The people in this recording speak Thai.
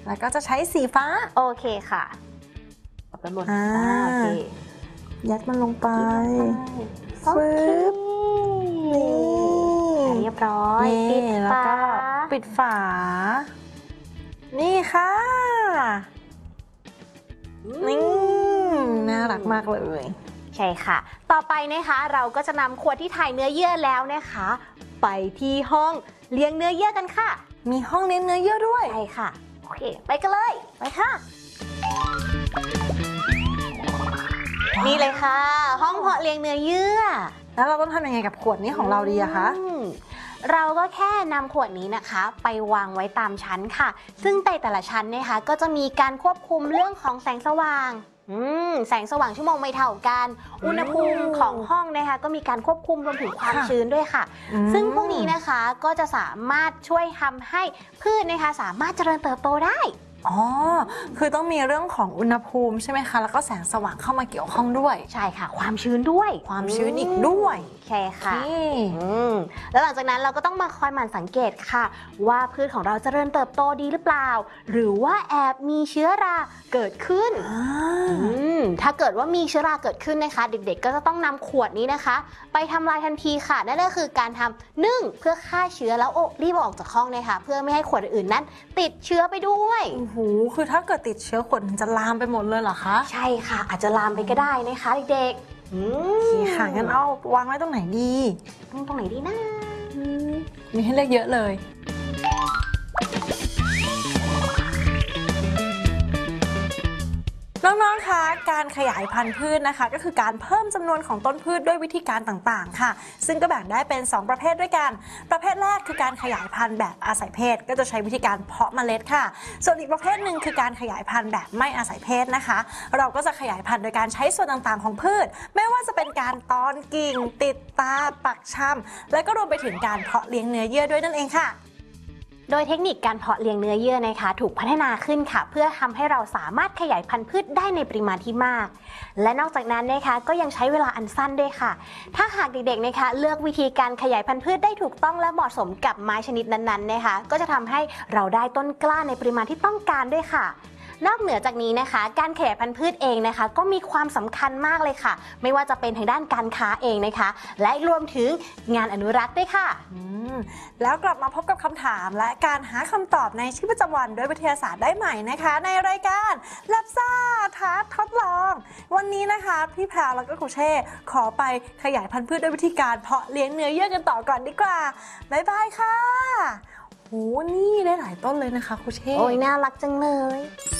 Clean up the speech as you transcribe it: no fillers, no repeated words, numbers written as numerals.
แล้วก็จะใช้สีฟ้าโอเคค่ะปรับด้านบนโอเคยัดมันลงไปฟึบนี่เรียบร้อยปิดแล้วก็ปิดฝานี่ค่ะนี่น่ารักมากเลยใช่ค่ะต่อไปนะคะเราก็จะนำขวดที่ถ่ายเนื้อเยื่อแล้วนะคะไปที่ห้องเลี้ยงเนื้อเยื่อกันค่ะมีห้องเลี้ยงเนื้อเยื่อด้วยใช่ค่ะโอเคไปกันเลยไปค่ะนี่เลยค่ะห้องเพาะเลี้ยงเนื้อเยื่อแล้วเราต้องทำยังไงกับขวดนี้ของเราดีอะคะเราก็แค่นำขวดนี้นะคะไปวางไว้ตามชั้นค่ะซึ่งแต่ละชั้นนะคะก็จะมีการควบคุมเรื่องของแสงสว่างแสงสว่างชั่วโมงไม่เท่ากันอุณหภูมิของห้องนะคะก็มีการควบคุมรวมถึงความชื้นด้วยค่ะซึ่งพวกนี้นะคะก็จะสามารถช่วยทำให้พืชนะคะสามารถเจริญเติบโตได้อ๋อคือต้องมีเรื่องของอุณหภูมิใช่ไหมคะแล้วก็แสงสว่างเข้ามาเกี่ยวข้องด้วยใช่ค่ะความชื้นด้วยความชื้นอีกด้วยใช่ค่ะแล้วหลังจากนั้นเราก็ต้องมาคอยหมั่นสังเกตค่ะว่าพืชของเราเจริญเติบโตดีหรือเปล่าหรือว่าแอบมีเชื้อราเกิดขึ้นถ้าเกิดว่ามีเชื้อราเกิดขึ้นนะคะเด็กๆก็จะต้องนำขวดนี้นะคะไปทำลายทันทีค่ะนั่นก็คือการทำนึ่งเพื่อฆ่าเชื้อแล้วรีบออกจากห้องนะคะเพื่อไม่ให้ขวดอื่นนั้นติดเชื้อไปด้วยคือถ้าเกิดติดเชื้อขวดมันจะลามไปหมดเลยเหรอคะใช่ค่ะอาจจะลามไปก็ได้นะคะเด็กๆค่ะงั้นเอาวางไว้ตรงไหนดีตรงไหนดีนะมีให้เลือกเยอะเลยน้องๆคะการขยายพันธุ์พืชนะคะก็คือการเพิ่มจำนวนของต้นพืชด้วยวิธีการต่างๆค่ะซึ่งก็แบ่งได้เป็น2ประเภทด้วยกันประเภทแรกคือการขยายพันธุ์แบบอาศัยเพศก็จะใช้วิธีการเพาะเมล็ดค่ะส่วนอีกประเภทหนึ่งคือการขยายพันธุ์แบบไม่อาศัยเพศนะคะเราก็จะขยายพันธุ์โดยการใช้ส่วนต่างๆของพืชไม่ว่าจะเป็นการตอนกิ่งติดตาปักชำและก็รวมไปถึงการเพาะเลี้ยงเนื้อเยื่อด้วยนั่นเองค่ะโดยเทคนิคการเพาะเลี้ยงเนื้อเยื่อนะคะถูกพัฒนาขึ้นค่ะเพื่อทำให้เราสามารถขยายพันธุ์พืชได้ในปริมาณที่มากและนอกจากนั้นนะคะก็ยังใช้เวลาอันสั้นด้วยค่ะถ้าหากเด็กๆนะคะเลือกวิธีการขยายพันธุ์พืชได้ถูกต้องและเหมาะสมกับไม้ชนิดนั้นๆนะคะก็จะทำให้เราได้ต้นกล้าในปริมาณที่ต้องการด้วยค่ะนอกเหนือจากนี้นะคะการขยายพันธุ์พืชเองนะคะก็มีความสำคัญมากเลยค่ะไม่ว่าจะเป็นทางด้านการค้าเองนะคะและรวมถึงงานอนุรักษ์ด้วยค่ะแล้วกลับมาพบกับคำถามและการหาคำตอบในชีวิตประจำวันด้วยวิทยาศาสตร์ได้ใหม่นะคะในรายการลับซ่าท้าทดลองวันนี้นะคะพี่แพรวแล้วก็ครูเช่ขอไปขยายพันธุ์พืชด้วยวิธีการเพาะเลี้ยงเนื้อเยื่อกันต่อก่อนดีกว่าบ๊ายบายค่ะโหนี่ได้หลายต้นเลยนะคะครูเช่โอ้ยน่ารักจังเลย